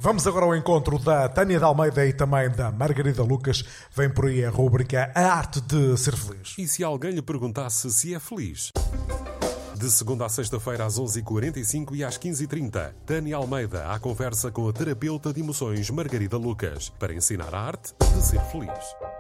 Vamos agora ao encontro da Tânia de Almeida e também da Margarida Lucas. Vem por aí a rúbrica A Arte de Ser Feliz. E se alguém lhe perguntasse se é feliz? De segunda a sexta-feira às 11h45 e às 15h30, Tânia Almeida à conversa com a terapeuta de emoções Margarida Lucas para ensinar a arte de ser feliz.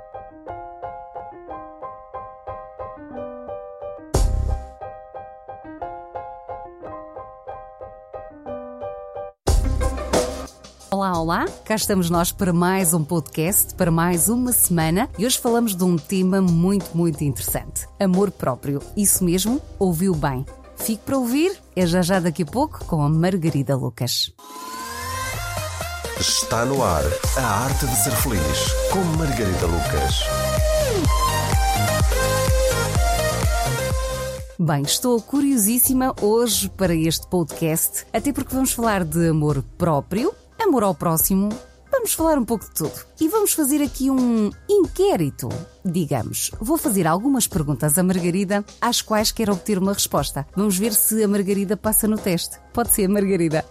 Olá, olá, cá estamos nós para mais um podcast, para mais uma semana e hoje falamos de um tema muito interessante. Amor próprio, isso mesmo, ouviu bem. Fique para ouvir, é já daqui a pouco com a Margarida Lucas. Está no ar, a arte de ser feliz, com Margarida Lucas. Bem, estou curiosíssima hoje para este podcast, até porque vamos falar de amor próprio, amor ao próximo, vamos falar um pouco de tudo. E vamos fazer aqui um inquérito, digamos. Vou fazer algumas perguntas à Margarida, às quais quero obter uma resposta. Vamos ver se a Margarida passa no teste. Pode ser, Margarida.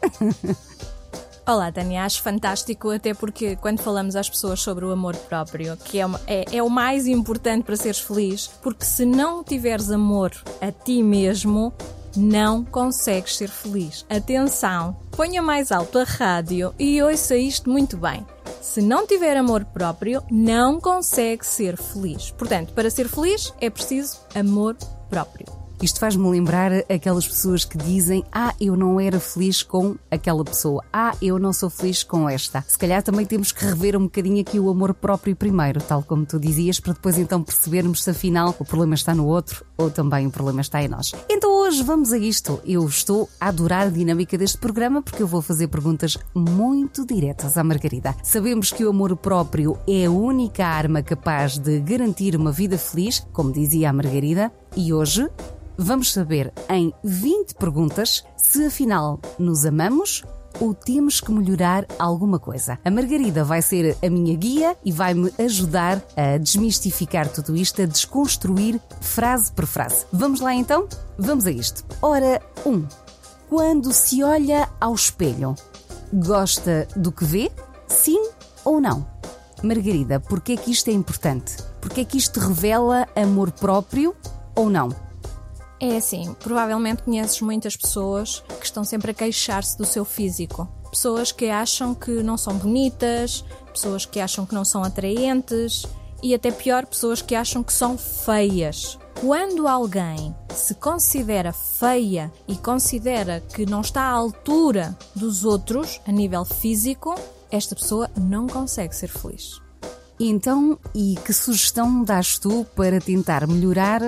Olá, Tânia, acho fantástico, até porque quando falamos às pessoas sobre o amor próprio, que é o mais importante para seres feliz, porque se não tiveres amor a ti mesmo, não consegues ser feliz. Atenção, ponha mais alto a rádio e ouça isto muito bem. Se não tiver amor próprio, não consegue ser feliz. Portanto, para ser feliz é preciso amor próprio. Isto faz-me lembrar aquelas pessoas que dizem: eu não era feliz com aquela pessoa. Eu não sou feliz com esta. Se calhar também temos que rever um bocadinho aqui o amor próprio primeiro, tal como tu dizias, para depois então percebermos se afinal o problema está no outro ou também o problema está em nós. Então hoje vamos a isto. Eu estou a adorar a dinâmica deste programa porque eu vou fazer perguntas muito diretas à Margarida. Sabemos que o amor próprio é a única arma capaz de garantir uma vida feliz, como dizia a Margarida, e hoje vamos saber em 20 perguntas se afinal nos amamos ou temos que melhorar alguma coisa. A Margarida vai ser a minha guia e vai-me ajudar a desmistificar tudo isto, a desconstruir frase por frase. Vamos lá então? Vamos a isto. Ora, 1. Quando se olha ao espelho, gosta do que vê? Sim ou não? Margarida, porquê é que isto é importante? Porquê é que isto revela amor próprio ou não? É assim, provavelmente conheces muitas pessoas que estão sempre a queixar-se do seu físico. Pessoas que acham que não são bonitas, pessoas que acham que não são atraentes e até pior, pessoas que acham que são feias. Quando alguém se considera feia e considera que não está à altura dos outros a nível físico, esta pessoa não consegue ser feliz. Então, e que sugestão dás tu para tentar melhorar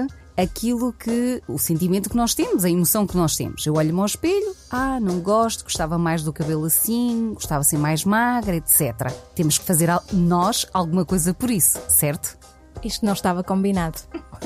o sentimento que nós temos, a emoção que nós temos? Eu olho-me ao espelho, não gosto, gostava mais do cabelo assim, gostava de ser mais magra, etc. Temos que fazer nós alguma coisa por isso, certo? Isto não estava combinado.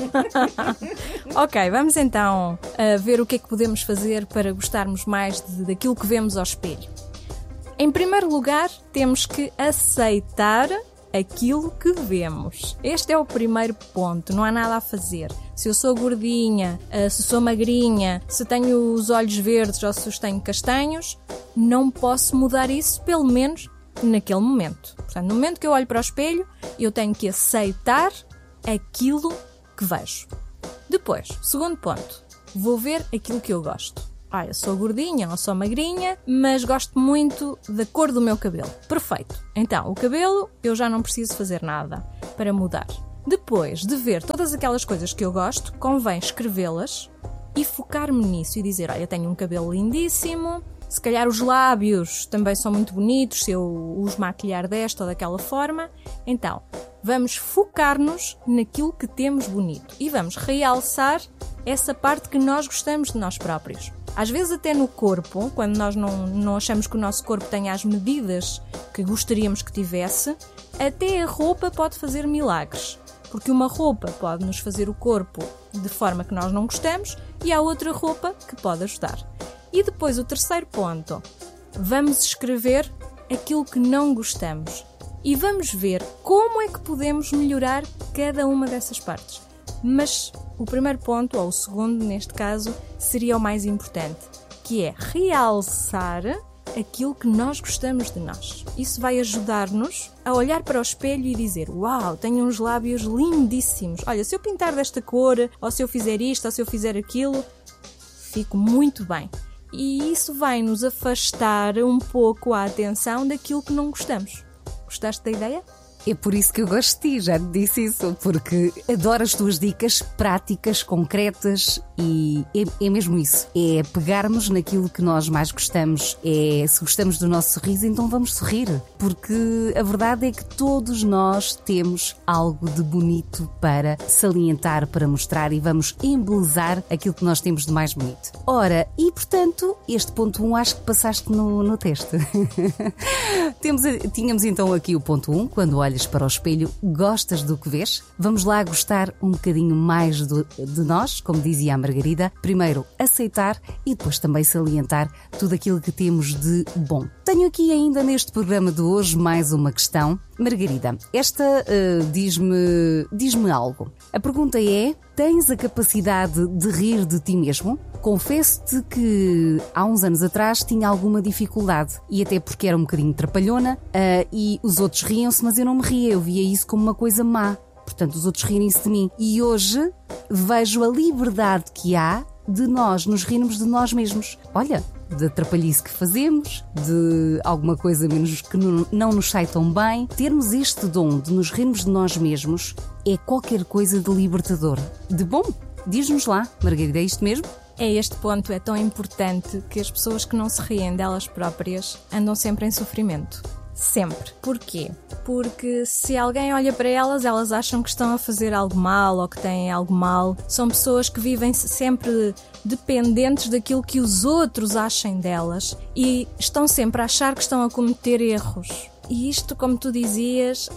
Ok, vamos então ver o que é que podemos fazer para gostarmos mais daquilo que vemos ao espelho. Em primeiro lugar, temos que aceitar aquilo que vemos. Este é o primeiro ponto, não há nada a fazer. Se eu sou gordinha, se sou magrinha, se tenho os olhos verdes ou se os tenho castanhos, não posso mudar isso, pelo menos naquele momento. Portanto, no momento que eu olho para o espelho, eu tenho que aceitar aquilo que vejo. Depois, segundo ponto, vou ver aquilo que eu gosto. Eu sou gordinha ou sou magrinha, mas gosto muito da cor do meu cabelo. Perfeito. Então, o cabelo eu já não preciso fazer nada para mudar. Depois de ver todas aquelas coisas que eu gosto, convém escrevê-las e focar-me nisso e dizer: eu tenho um cabelo lindíssimo, se calhar os lábios também são muito bonitos se eu os maquilhar desta ou daquela forma. Então, vamos focar-nos naquilo que temos bonito e vamos realçar essa parte que nós gostamos de nós próprios. Às vezes até no corpo, quando nós não achamos que o nosso corpo tenha as medidas que gostaríamos que tivesse, até a roupa pode fazer milagres. Porque uma roupa pode nos fazer o corpo de forma que nós não gostamos e há outra roupa que pode ajudar. E depois o terceiro ponto, vamos escrever aquilo que não gostamos e vamos ver como é que podemos melhorar cada uma dessas partes. Mas o primeiro ponto, ou o segundo neste caso, seria o mais importante, que é realçar aquilo que nós gostamos de nós. Isso vai ajudar-nos a olhar para o espelho e dizer: uau, tenho uns lábios lindíssimos. Olha, se eu pintar desta cor, ou se eu fizer isto, ou se eu fizer aquilo, fico muito bem. E isso vai nos afastar um pouco a atenção daquilo que não gostamos. Gostaste da ideia? É por isso que eu gosto de ti, já te disse isso, porque adoro as tuas dicas práticas, concretas, e é mesmo isso. É pegarmos naquilo que nós mais gostamos. Se gostamos do nosso sorriso, então vamos sorrir, porque a verdade é que todos nós temos algo de bonito para salientar, para mostrar, e vamos embelezar aquilo que nós temos de mais bonito. Ora, e portanto, este ponto 1 acho que passaste no teste. Tínhamos então aqui o ponto 1, quando olhas para o espelho, gostas do que vês? Vamos lá gostar um bocadinho mais de nós, como dizia a Margarida. Primeiro, aceitar e depois também salientar tudo aquilo que temos de bom. Tenho aqui ainda neste programa de hoje mais uma questão. Margarida, esta diz-me algo. A pergunta é: tens a capacidade de rir de ti mesmo? Confesso-te que há uns anos atrás tinha alguma dificuldade, e até porque era um bocadinho trapalhona, e os outros riam-se, mas eu não me ria, eu via isso como uma coisa má. Portanto, os outros rirem-se de mim. E hoje vejo a liberdade que há de nós nos rirmos de nós mesmos. Olha, da trapalhice que fazemos, de alguma coisa menos que não nos sai tão bem. Termos este dom de nos rirmos de nós mesmos é qualquer coisa de libertador. De bom, diz-nos lá, Margarida, é isto mesmo? Este ponto é tão importante que as pessoas que não se riem delas próprias andam sempre em sofrimento. Sempre. Porquê? Porque se alguém olha para elas, elas acham que estão a fazer algo mal ou que têm algo mal. São pessoas que vivem sempre dependentes daquilo que os outros achem delas e estão sempre a achar que estão a cometer erros. E isto, como tu dizias,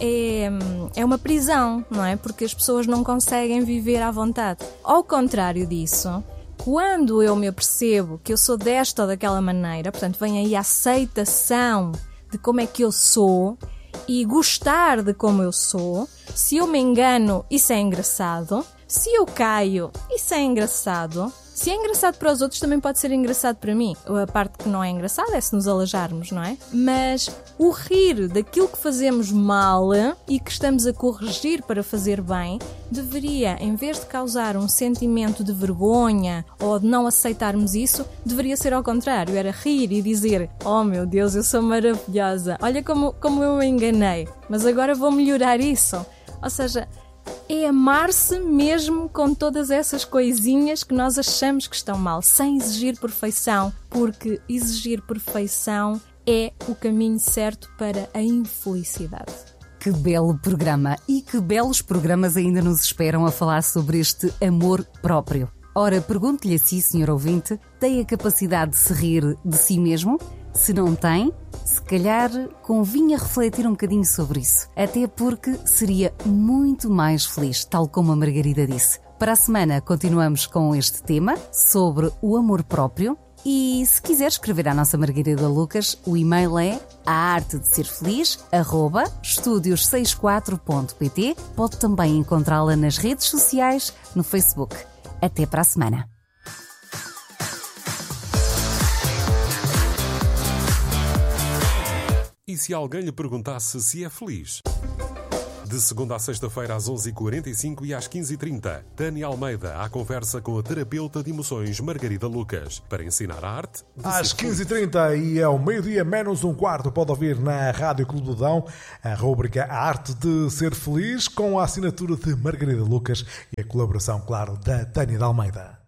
é uma prisão, não é? Porque as pessoas não conseguem viver à vontade. Ao contrário disso, quando eu me apercebo que eu sou desta ou daquela maneira, portanto, vem aí a aceitação de como é que eu sou e gostar de como eu sou. Se eu me engano, isso é engraçado. Se eu caio, isso é engraçado. Se é engraçado para os outros, também pode ser engraçado para mim. A parte que não é engraçada é se nos alejarmos, não é? Mas o rir daquilo que fazemos mal e que estamos a corrigir para fazer bem, deveria, em vez de causar um sentimento de vergonha ou de não aceitarmos isso, deveria ser ao contrário. Era rir e dizer: oh meu Deus, eu sou maravilhosa. Olha como eu me enganei. Mas agora vou melhorar isso. Ou seja, é amar-se mesmo com todas essas coisinhas que nós achamos que estão mal, sem exigir perfeição, porque exigir perfeição é o caminho certo para a infelicidade. Que belo programa! E que belos programas ainda nos esperam a falar sobre este amor próprio. Ora, pergunto-lhe assim, senhor ouvinte, tem a capacidade de se rir de si mesmo? Se não tem, se calhar convinha refletir um bocadinho sobre isso. Até porque seria muito mais feliz, tal como a Margarida disse. Para a semana continuamos com este tema sobre o amor próprio. E se quiser escrever à nossa Margarida Lucas, o e-mail é aartedeserfeliz@estudios64.pt. Pode também encontrá-la nas redes sociais, no Facebook. Até para a semana. E se alguém lhe perguntasse se é feliz? De segunda a sexta-feira às 11h45 e às 15h30, Tânia Almeida à conversa com a terapeuta de emoções Margarida Lucas para ensinar a arte de às 15h30 e ao meio-dia menos um quarto pode ouvir na Rádio Clube do Dão a rúbrica A Arte de Ser Feliz, com a assinatura de Margarida Lucas e a colaboração, claro, da Tânia de Almeida.